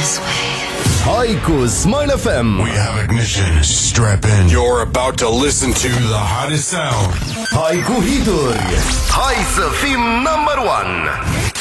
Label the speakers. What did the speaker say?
Speaker 1: this way.
Speaker 2: Hai cu Smile FM.
Speaker 3: We have ignition. Strap in. You're about to listen to the hottest sound.
Speaker 2: Hai cu hituri. Hai să fim number one.